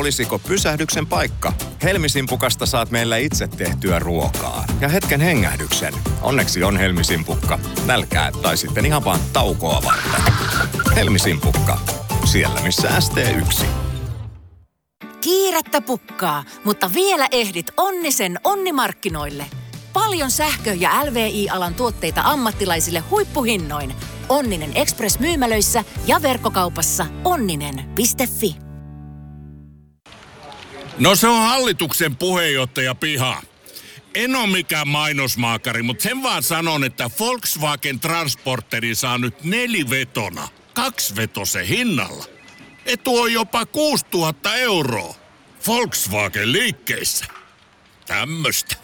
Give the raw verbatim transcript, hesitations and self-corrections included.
olisiko pysähdyksen paikka. Helmisimpukasta saat meillä itse tehtyä ruokaa. Ja hetken hengähdyksen. Onneksi on Helmisimpukka. Nälkää tai sitten ihan vaan taukoa varten. Helmisimpukka. Siellä missä S T yksi. Kiirettä pukkaa, mutta vielä ehdit Onnisen onnimarkkinoille. Paljon sähkö- ja L V I-alan tuotteita ammattilaisille huippuhinnoin. Onninen Express-myymälöissä ja verkkokaupassa onninen piste fi. No se on hallituksen puheenjohtaja Piha. En ole mikään mainosmaakari, mutta sen vaan sanon, että Volkswagen Transporteri saa nyt nelivetona, kaksivetosen hinnalla. Etu on jopa kuusituhatta euroa. Volkswagen liikkeissä. Tämmöstä.